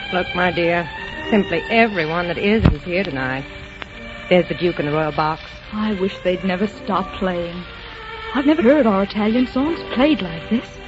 Look, my dear, simply everyone that is here tonight. There's the Duke in the Royal Box. I wish they'd never stop playing. I've never heard our Italian songs played like this.